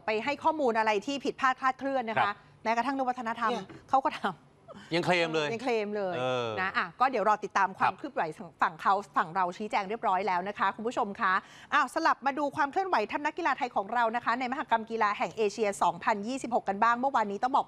ไปให้ข้อมูลอะไรที่ผิดพลาดคลาดเคลื่อนนะคะแม้กระทั่งเรื่องวัฒนธรรมเขาก็ทำยังเคลมเลยนะก็เดี๋ยวรอติดตามความเคลื่อนไหวฝั่งเราชี้แจงเรียบร้อยแล้วนะคะคุณผู้ชมคะสลับมาดูความเคลื่อนไหวทัพนักกีฬาไทยของเรานะคะในมหกรรมกีฬาแห่งเอเชีย 2026 กันบ้างเมื่อวานนี้ต้องบอก